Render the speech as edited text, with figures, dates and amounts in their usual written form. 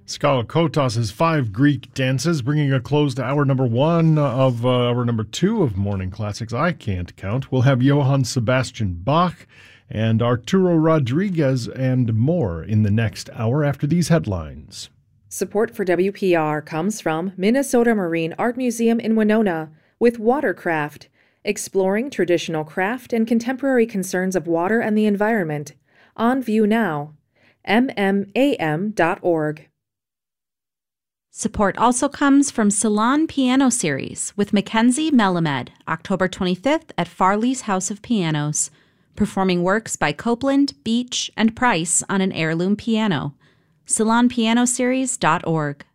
Scala Kotos has 5 Greek dances, bringing a close to hour number 1 of hour number 2 of Morning Classics. I can't count. We'll have Johann Sebastian Bach and Arturo Rodriguez and more in the next hour after these headlines. Support for WPR comes from Minnesota Marine Art Museum in Winona with Watercraft, exploring traditional craft and contemporary concerns of water and the environment. On view now. MMAM.org. Support also comes from Salon Piano Series with Mackenzie Melamed, October 25th at Farley's House of Pianos, performing works by Copeland, Beach, and Price on an heirloom piano. SalonPianoSeries.org.